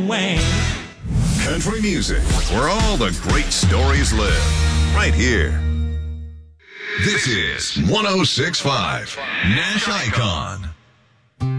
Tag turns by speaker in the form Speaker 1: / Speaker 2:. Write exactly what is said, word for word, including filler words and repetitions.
Speaker 1: Wayne.
Speaker 2: Country music, where all the great stories live, right here. This is one oh six point five Nash Icon.